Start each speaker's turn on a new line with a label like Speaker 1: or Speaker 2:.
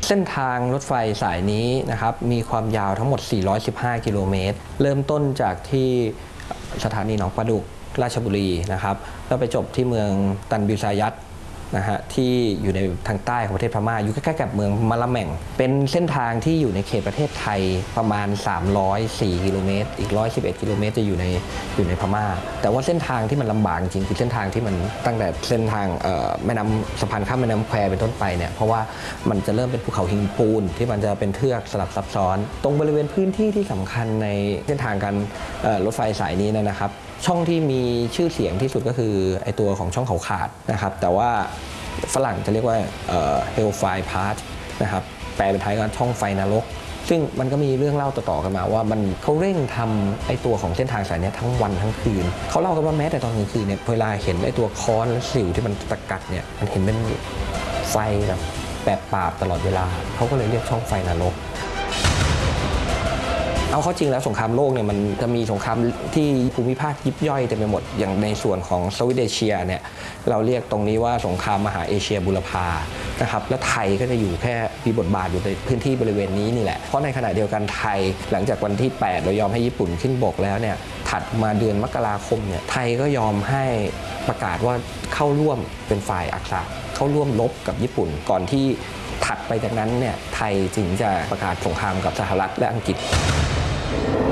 Speaker 1: เส้นทางรถไฟสายนี้นะครับมีความยาวทั้งหมด415กิโลเมตรเริ่มต้นจากที่สถานีหนองปลาดุกราชบุรีนะครับแล้วไปจบที่เมืองตันบิซายัตนะฮะที่อยู่ในทางใต้ของประเทศพม่าอยู่ใกล้ๆกับเมืองมะละแม่งเป็นเส้นทางที่อยู่ในเขตประเทศไทยประมาณ304กิโลเมตรอีก111กิโลเมตรจะอยู่ในพม่าแต่ว่าเส้นทางที่มันลำบากจริงคือเส้นทางที่มันตั้งแต่เส้นทางแม่น้ำสะพานข้ามแม่น้ำแควเป็นต้นไปเนี่ยเพราะว่ามันจะเริ่มเป็นภูเขาหินปูนที่มันจะเป็นเทือกสลับซับซ้อนตรงบริเวณพื้นที่ที่สำคัญในเส้นทางการรถไฟสายนี้นะครับช่องที่มีชื่อเสียงที่สุดก็คือไอตัวของช่องเขาขาดนะครับแต่ว่าฝรั่งจะเรียกว่าHellfire Pass นะครับแปลเป็นไทยก็ช่องไฟนรกซึ่งมันก็มีเรื่องเล่าต่อๆกันมาว่ามันเขาเร่งทำไอตัวของเส้นทางสายนี้ทั้งวันทั้งคืนเขาเล่ากันว่าแม้แต่ตอนกลางคืนเนี่ยเวลาเห็นไอตัวค้อนและสิวที่มันตะกัดเนี่ยมันเห็นเป็นไฟแบบปราบตลอดเวลาเขาก็เลยเรียกช่องไฟนรกเอาเข้าจริงแล้วสงครามโลกเนี่ยมันจะมีสงครามที่ภูมิภาคยิบย่อยเต็มไปหมดอย่างในส่วนของเซาท์อีสต์เอเชียเนี่ยเราเรียกตรงนี้ว่าสงครามมหาเอเชียบูรพานะครับและไทยก็จะอยู่แค่มีบทบาทอยู่ในพื้นที่บริเวณนี้นี่แหละเพราะในขณะเดียวกันไทยหลังจากวันที่8เรายอมให้ญี่ปุ่นขึ้นบกแล้วเนี่ยถัดมาเดือนมกราคมเนี่ยไทยก็ยอมให้ประกาศว่าเข้าร่วมเป็นฝ่ายอักษะเข้าร่วมรบกับญี่ปุ่นก่อนที่ถัดไปจากนั้นเนี่ยไทยจึงจะประกาศสงครามกับสหรัฐและอังกฤษ